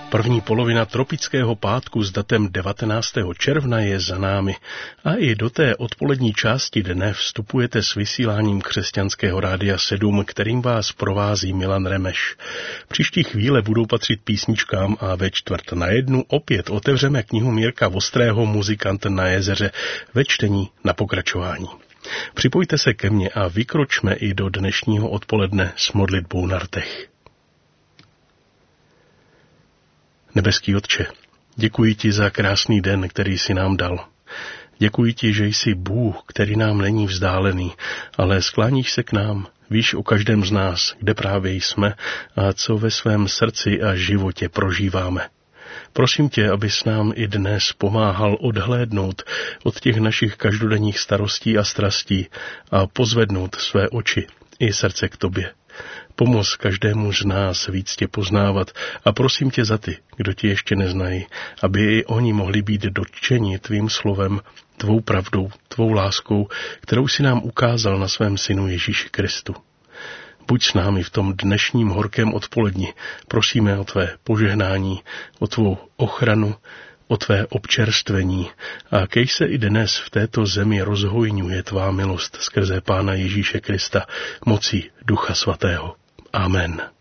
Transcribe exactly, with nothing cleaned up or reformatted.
První polovina tropického pátku s datem devatenáctého června je za námi a i do té odpolední části dne vstupujete s vysíláním Křesťanského rádia sedm, kterým vás provází Milan Remeš. Příští chvíle budou patřit písničkám a ve čtvrt na jednu opět otevřeme knihu Mirka Vostrého Muzikant na jezeře ve čtení na pokračování. Připojte se ke mně a vykročme i do dnešního odpoledne s modlitbou na rtech. Nebeský Otče, děkuji ti za krásný den, který jsi nám dal. Děkuji ti, že jsi Bůh, který nám není vzdálený, ale skláníš se k nám, víš o každém z nás, kde právě jsme a co ve svém srdci a životě prožíváme. Prosím tě, abys nám i dnes pomáhal odhlédnout od těch našich každodenních starostí a strastí a pozvednout své oči i srdce k tobě. Pomoz každému z nás víc tě poznávat a prosím tě za ty, kdo tě ještě neznají, aby i oni mohli být dotčeni tvým slovem, tvou pravdou, tvou láskou, kterou si nám ukázal na svém synu Ježíši Kristu. Buď s námi v tom dnešním horkém odpoledni. Prosíme o tvé požehnání, o tvou ochranu, o tvé občerstvení a kejž se i dnes v této zemi rozhojňuje tvá milost skrze Pána Ježíše Krista, mocí Ducha Svatého. Amen.